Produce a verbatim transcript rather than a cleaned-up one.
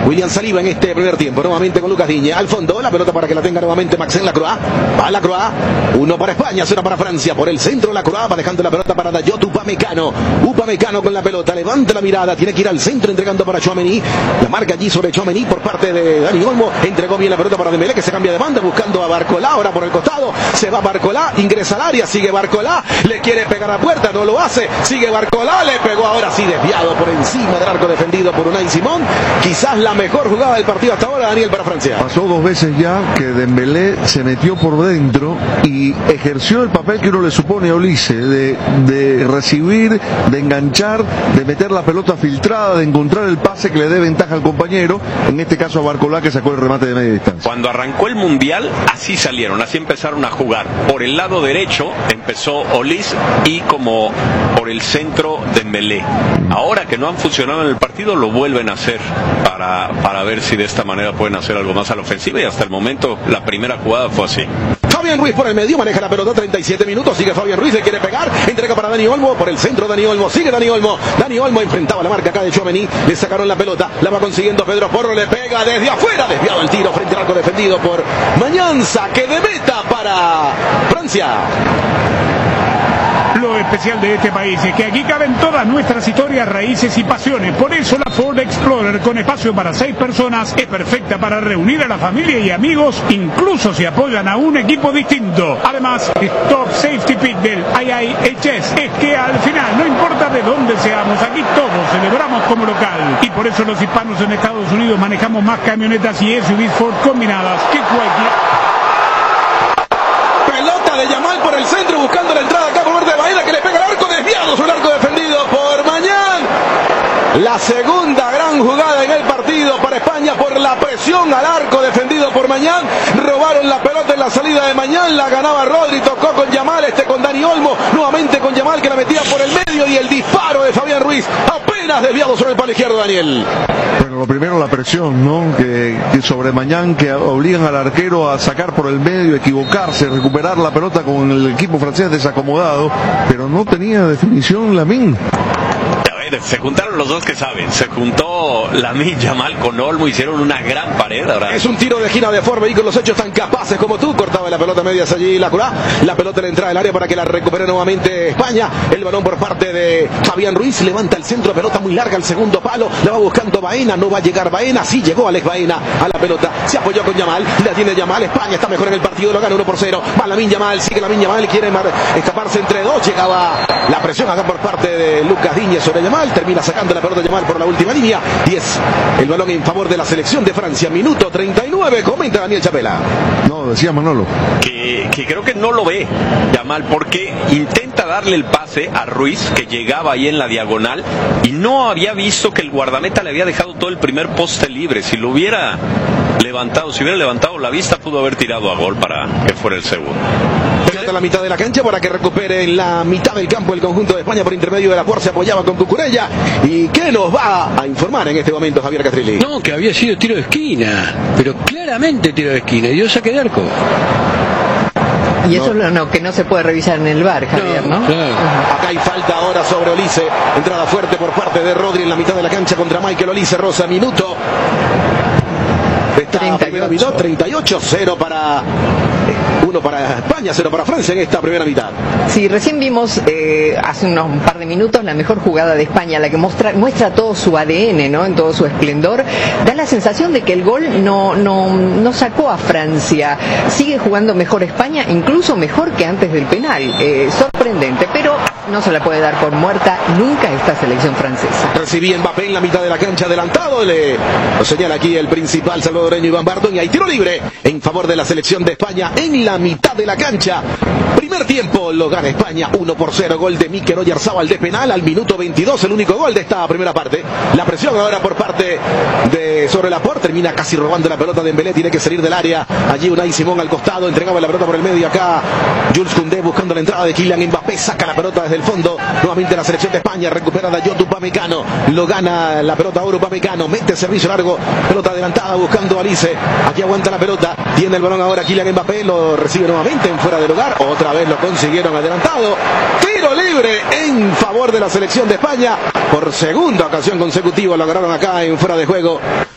William Saliba en este primer tiempo, nuevamente con Lucas Digne, al fondo, la pelota para que la tenga nuevamente Maxen Lacroix, va Lacroix, uno para España, cero para Francia, por el centro Lacroix, va dejando la pelota para Dayot Upamecano, Upamecano con la pelota, levanta la mirada, tiene que ir al centro entregando para Tchouaméni, la marca allí sobre Tchouaméni por parte de Dani Olmo, entregó bien la pelota para Dembélé que se cambia de banda buscando a Barcolá, ahora por el costado, se va Barcolá, ingresa al área, sigue Barcolá, le quiere pegar a puerta, no lo hace, sigue Barcolá, le pegó ahora sí desviado por encima del arco defendido por Unai Simón, quizás la mejor jugada del partido hasta ahora, Daniel, para Francia. Pasó dos veces ya que Dembélé se metió por dentro y ejerció el papel que uno le supone a Olise, de, de recibir, de enganchar, de meter la pelota filtrada, de encontrar el pase que le dé ventaja al compañero, en este caso a Barcolá que sacó el remate de media distancia. Cuando arrancó el Mundial, así salieron, así empezaron a jugar. Por el lado derecho empezó Olise y como por el centro Dembélé. Ahora que no han funcionado en el partido, lo vuelven a hacer para, para ver si de esta manera pueden hacer algo más a la ofensiva, y hasta el momento la primera jugada fue así. Fabián Ruiz por el medio, maneja la pelota, treinta y siete minutos, sigue Fabián Ruiz, le quiere pegar, entrega para Dani Olmo, por el centro Dani Olmo, sigue Dani Olmo, Dani Olmo enfrentaba la marca acá de Tchouaméni, le sacaron la pelota, la va consiguiendo Pedro Porro, le pega desde afuera, desviado el tiro frente al arco defendido por Mañán, saque de meta para Francia. Lo especial de este país es que aquí caben todas nuestras historias, raíces y pasiones. Por eso la Ford Explorer, con espacio para seis personas, es perfecta para reunir a la familia y amigos, incluso si apoyan a un equipo distinto. Además, Top Safety Pick del I I H S es que al final, no importa de dónde seamos, aquí todos celebramos como local. Y por eso los hispanos en Estados Unidos manejamos más camionetas y S U Vs Ford combinadas que cualquier... Pelota de Yamal por el centro, buscando la entrada acá por parte de Baena, que le pega al arco, desviado sobre el arco defendido por Mañán. La segunda gran jugada en el partido para España por la presión al arco defendido por Mañán. Robaron la pelota en la salida de Mañán, la ganaba Rodri, tocó con Yamal, este con Dani Olmo, nuevamente con Yamal que la metía por el medio, y el disparo de Fabián Ruiz apenas desviado sobre el palo izquierdo, Daniel. Bueno, lo primero la presión, ¿no? Que, que sobre Mañán, que obligan al arquero a sacar por el medio, equivocarse, recuperar la pelota con el equipo francés desacomodado, pero no tenía definición Lamine. Se juntaron los dos que saben, se juntó Lamine Yamal con Olmo, hicieron una gran pared. Ahora es un tiro de gira de Ford, vehículos hechos tan capaces como tú, cortaba la pelota medias allí Lacroix, la pelota le entrada al área para que la recupere nuevamente España, el balón por parte de Fabián Ruiz, levanta el centro, pelota muy larga al segundo palo, la va buscando Baena, no va a llegar Baena, sí llegó Alex Baena a la pelota, se apoyó con Yamal, la tiene Yamal, España está mejor en el partido, lo gana uno por cero, va Lamine Yamal, sigue Lamine Yamal, quiere escaparse entre dos, llegaba la presión acá por parte de Lucas Digne sobre Yamal, termina sacando la pelota Yamal por la última línea, diez, el balón en favor de la selección de Francia, minuto treinta y nueve, comenta Daniel Chapela. No, decía Manolo. Que, que creo que no lo ve Yamal, porque intenta darle el pase a Ruiz, que llegaba ahí en la diagonal, y no había visto que el guardameta le había dejado todo el primer poste libre. Si lo hubiera levantado, si hubiera levantado la vista, pudo haber tirado a gol para que fuera el segundo. Pelota a la mitad de la cancha para que recupere en la mitad del campo el conjunto de España por intermedio de la Ford, se apoyaba con Cucurella. ¿Y qué nos va a informar en este momento Javier Castrilli? No, que había sido tiro de esquina, pero claramente tiro de esquina, y dio saque de arco. Y eso no. es lo no, que no se puede revisar en el V A R, Javier, ¿no? ¿no? Claro. Acá hay falta ahora sobre Olise, entrada fuerte por parte de Rodri en la mitad de la cancha contra Michael Olise. Rosa, minuto treinta y ocho, cero para uno para España, cero para Francia en esta primera mitad. Sí, recién vimos eh, hace unos un par de minutos la mejor jugada de España, la que muestra, muestra todo su A D N, ¿no? En todo su esplendor. Da la sensación de que el gol no, no, no sacó a Francia. Sigue jugando mejor España, incluso mejor que antes del penal. Eh, sorprendente, pero no se la puede dar por muerta nunca esta selección francesa. Recibía Mbappé en la mitad de la cancha adelantado, le lo señala aquí el principal salvadoreño Iván Barton, y hay tiro libre en favor de la selección de España en la mitad de la cancha. Primer tiempo lo gana España uno por cero, gol de Mikel Oyarzábal de penal al minuto veintidós, el único gol de esta primera parte. La presión ahora por parte de sobre Laporte, termina casi robando la pelota de Dembélé, tiene que salir del área, allí Unai Simón al costado, entregaba la pelota por el medio, acá Jules Koundé buscando la entrada de Kylian Mbappé, saca la pelota desde el fondo, nuevamente la selección de España, recupera Dayot Upamecano, lo gana la pelota ahora Upamecano, mete servicio largo, pelota adelantada buscando a Olise, aquí aguanta la pelota, tiene el balón ahora Kylian Mbappé, lo recibe nuevamente en fuera de lugar, otra vez lo consiguieron adelantado, tiro libre en favor de la selección de España, por segunda ocasión consecutiva lo agarraron acá en fuera de juego.